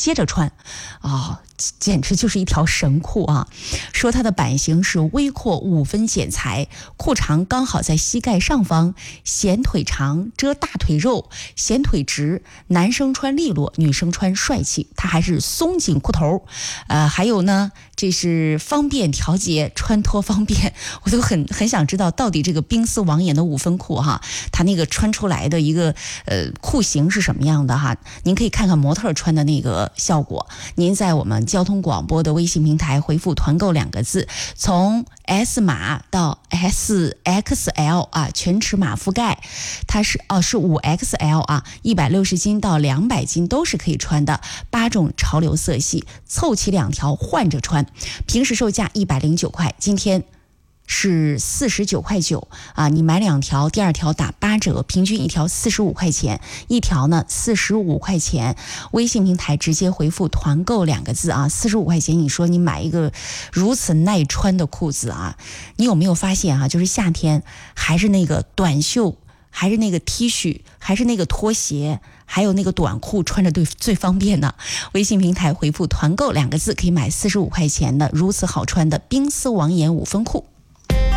接着穿，简直就是一条神裤啊！说它的版型是微阔5分剪裁，裤长刚好在膝盖上方，显腿长遮大腿肉，显腿直，男生穿利落，女生穿帅气。它还是松紧裤头，还有呢，这是方便调节，穿脱方便。我都很想知道到底这个冰丝网眼的5分裤哈，它那个穿出来的一个裤型是什么样的哈？您可以看看模特穿的那个效果。您在我们交通广播的微信平台回复团购2个字，从 S 码到 SXL 啊，全尺码覆盖，它是5XL 啊，160斤到200斤都是可以穿的，8种潮流色系，凑齐2条换着穿。平时售价109块，今天是49.9块啊！你买2条，第2条打8折，平均1条45块钱，1条呢45块钱。微信平台直接回复团购2个字啊，45块钱。你说你买一个如此耐穿的裤子啊，你有没有发现啊？就是夏天还是那个短袖，还是那个 T 恤，还是那个拖鞋，还有那个短裤穿着最方便呢。微信平台回复团购2个字，可以买45块钱的如此好穿的冰丝网眼5分裤。